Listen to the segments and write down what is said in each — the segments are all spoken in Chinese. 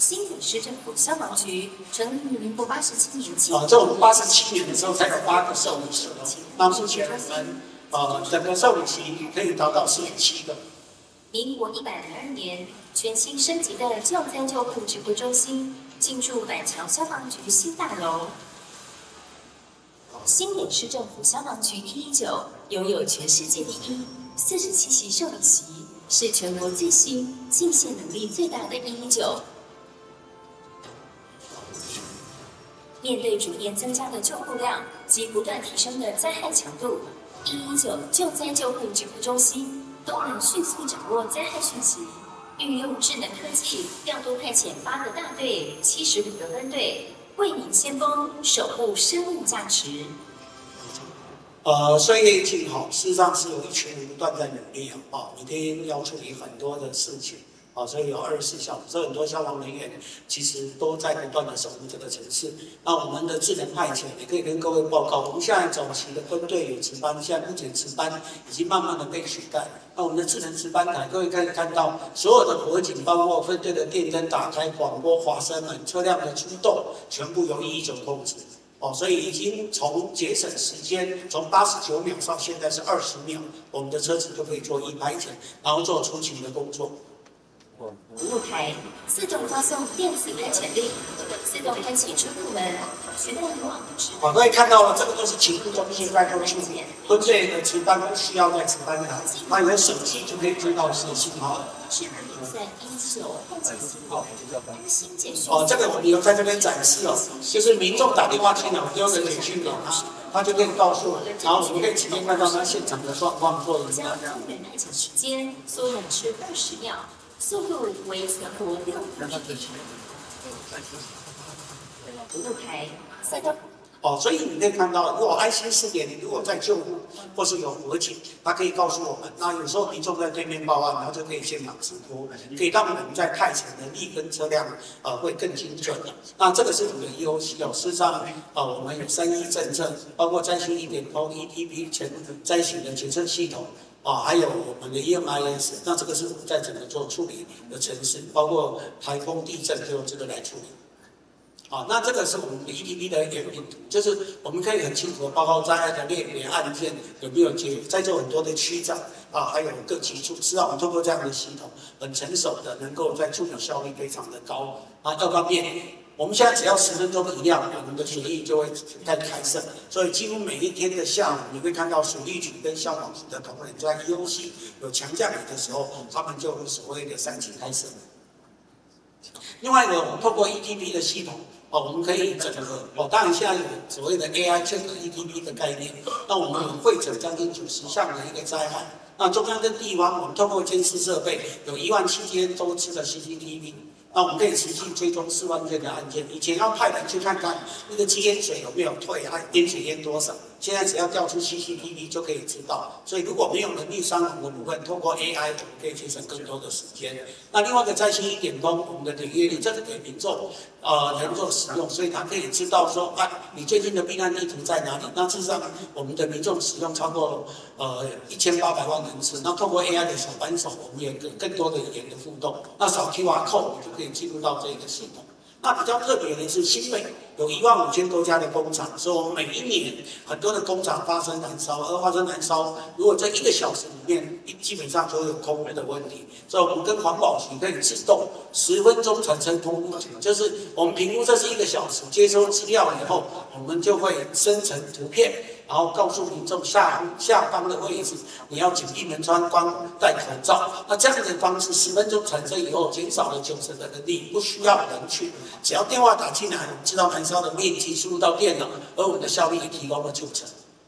新北市政府消防局成立于民国87年起。 这我们87年的时候才有8个受理者，那目前我们整个受理期可以达到47个。 民国102年，全新升级的救灾救护指挥中心进驻板桥消防局新大楼。新北市政府消防局119拥有全世界第一47席受理席，是全国最新、进线能力最大的119。面对逐年增加的救护量及不断提升的灾害强度，119救灾救护指挥中心都能迅速掌握灾害讯息，运用智能科技调度派遣8个大队、75个分队，为民先锋，守护生命价值。 所以疫情事实上是有一群人不断在努力每天要处理很多的事情所以有24小时，所以很多消防人员其实都在不断的守护这个城市。那我们的智能派遣也可以跟各位报告，我们现在早期的分队有值班，现在目前值班已经慢慢的被取代。那我们的智能值班台，各位可以看到，所有的火警，包括分队的电灯打开、广播、滑绳门、车辆的出动，全部由119控制。所以已经从节省时间，从89秒到现在是20秒，我们的车子就可以做1排遣，然后做出勤的工作。 服务台自动发送电子派遣令，自动开启出入门，取代以往的值班。 各位看到了，这个都是勤务中心在做处理，分队的值班不需要在值班台，那你的手机就可以知道是信号了。 智能比赛119后勤系统，安心简讯。 这个我们有在这边展示就是民众打电话进来，我们丢个简讯给他就可以告诉我，然后我们可以直接看到他现场的状况做影响。 将救援派遣时间缩短至20秒。速度为全国6分。服务台赛道。 所以你可以看到，如果爱心4.0如果在救护或是有火警，它可以告诉我们。那有时候民众在对面报案，然后就可以现场直播，可以让我们在派遣能力跟车辆会更精准。那这个是我们的 EOC 事实上我们有3E政策，包括灾星1.0 ETP 全灾情的检测系统。还有我们的 EMIS， 那这个是我们在整个做处理的城市，包括台风、地震就用这个来处理。那这个是我们的 ETP 的演变图，就是我们可以很清楚的报告灾害的类别案件有没有结，在座很多的区长还有各级处，是让我们通过这样的系统，很成熟的，能够在处理效率非常的高。二方面，我们现在只要10分钟一亮，我们的水域就会开设，所以几乎每一天的下午，你会看到水利局跟消防局的同仁在 EOC 有强降雨的时候，他们就有所谓的3级开设。另外呢，我们透过 ETP 的系统，我们可以整合当然现在有所谓的 AI 这个 ETP 的概念，那我们有汇整将近90项的一个灾害。那中央跟地方，我们透过监视设备，有17000多支的 CCTV。那我们可以持续追踪4万件的案件。以前要派人去看看那个积淹水有没有退淹水淹多少，现在只要调出 CCTV 就可以知道。所以如果没有能力伤亡的部分，透过 AI 我们可以节省更多的时间。那另外一个灾星1.0，我们的点阅率，这是给民众能够使用，所以他可以知道说你最近的避难地图在哪里。那事实上我们的民众使用超过1800万人次。那透过 AI 的小扳手，我们有更多的语言的互动。那扫 QR code 我们就可以进入到这个系统。那比较特别的是，新北有15000多家的工厂，所以我们每一年很多的工厂发生燃烧，而发生燃烧，如果在1个小时里面，基本上就会有空污的问题。所以我们跟环保局可以自动10分钟产生空污，就是我们评估这是1个小时，接收资料以后，我们就会生成图片。然后告诉民众下方的位置，你要紧闭门窗、戴口罩。那这样的方式10分钟产生以后，减少了90%的能力，不需要人去，只要电话打进来，我们知道燃烧的面积，输入到电脑，而我们的效率也提高了90%。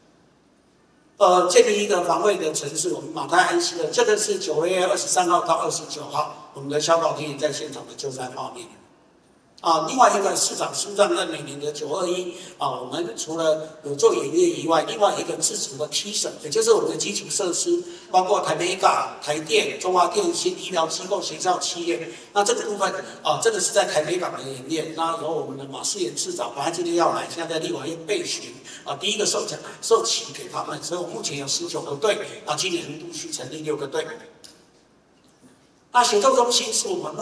建立一个防卫的城市，我们马太安息了。这个是9月23号到29号，我们的消防员在现场的救灾画面。另外一个市长书上在每年的921我们除了有做演练以外，另外一个自主的提升，也就是我们的基础设施，包括台北港、台电、中华电信、医疗机构、学校、企业。那这个部分这个是在台北港的演练。那由我们的马世炎市长，本来今天要来，现在在立法院备询第一个授旗给他们，所以我目前有19个队，今年陆续成立6个队。那行动中心是我们